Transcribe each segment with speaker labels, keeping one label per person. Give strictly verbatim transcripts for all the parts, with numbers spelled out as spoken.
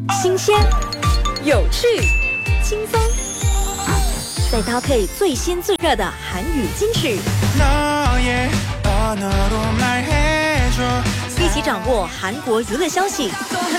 Speaker 1: 新鲜、有趣、轻松，再搭配最新最热的韩语金曲，一起掌握韩国娱乐消息，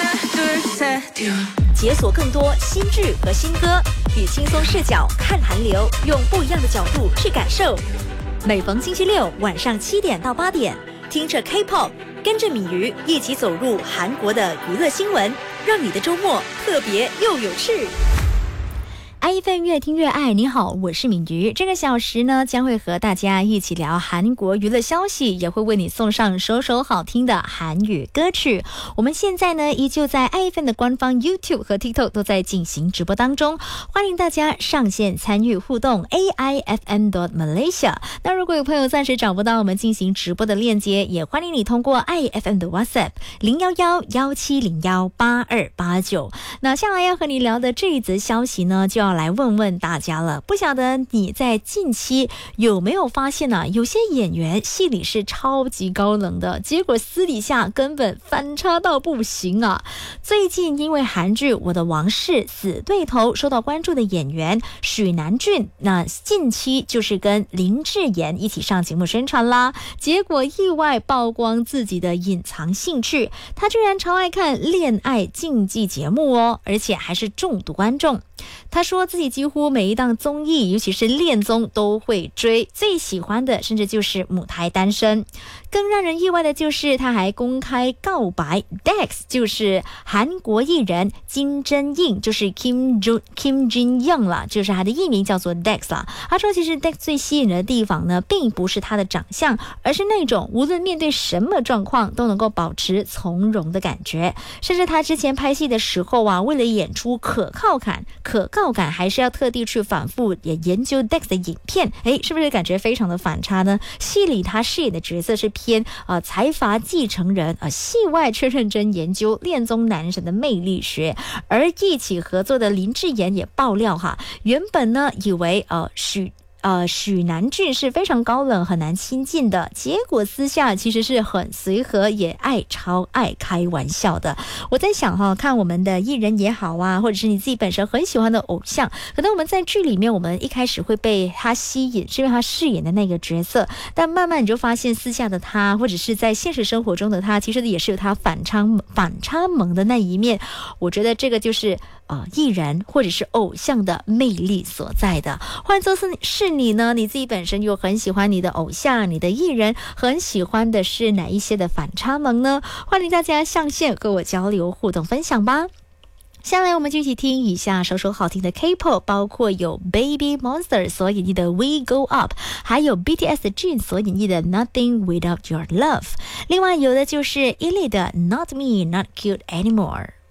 Speaker 1: 解锁更多新剧和新歌，以轻松视角看韩流，用不一样的角度去感受。每逢星期六晚上七点到八点，听着 K-pop， 跟着敏瑜一起走入韩国的娱乐新闻，让你的周末特别又有趣。爱一份越听越爱，你好，我是敏瑜。这个小时呢，将会和大家一起聊韩国娱乐消息，也会为你送上首首好听的韩语歌曲。我们现在呢，依旧在爱一份的官方 YouTube 和 TikTok 都在进行直播当中，欢迎大家上线参与互动 A I F M dot Malaysia。那如果有朋友暂时找不到我们进行直播的链接，也欢迎你通过爱 F M 的 WhatsApp 零一一一七零一八二八九。那下来要和你聊的这一则消息呢，就要来问问大家了，不晓得你在近期有没有发现啊，有些演员戏里是超级高冷的，结果私底下根本反差到不行啊。最近因为韩剧《我的王室死对头》受到关注的演员许南俊，那近期就是跟林志妍一起上节目宣传啦，结果意外曝光自己的隐藏兴趣，他居然超爱看恋爱竞技节目哦，而且还是重度观众。他说自己几乎每一档综艺，尤其是恋综都会追，最喜欢的甚至就是母胎单身。更让人意外的就是他还公开告白 Dex 就是韩国艺人金正英，就是 Kim Jong Kim Jin Young 啦，就是他的艺名叫做 Dex 啦。他说其实 Dex 最吸引人的地方呢，并不是他的长相，而是那种无论面对什么状况都能够保持从容的感觉。甚至他之前拍戏的时候啊，为了演出可靠感可靠感还是要特地去反复也研究 Dex 的影片，诶，是不是感觉非常的反差呢？戏里他饰演的角色是偏呃财阀继承人，呃戏外却认真研究恋综男神的魅力学。而一起合作的林志妍也爆料哈，原本呢以为呃许呃，许南俊是非常高冷很难亲近的，结果私下其实是很随和，也爱超爱开玩笑的。我在想哈，看我们的艺人也好啊，或者是你自己本身很喜欢的偶像，可能我们在剧里面我们一开始会被他吸引，是因为他饰演的那个角色，但慢慢你就发现私下的他，或者是在现实生活中的他，其实也是有他反差反差萌的那一面。我觉得这个就是呃艺人或者是偶像的魅力所在的。换作是是你呢，你自己本身又很喜欢你的偶像，你的艺人很喜欢的是哪一些的反差萌呢？欢迎大家上线和我交流互动分享吧。下来我们就一起听以下首首好听的 K-pop， 包括有 Baby Monster 所演绎的 We Go Up， 还有 B T S 的 Jin 所演绎的 Nothing Without Your Love， 另外有的就是 E L I 的 Not Me Not Cute Anymore。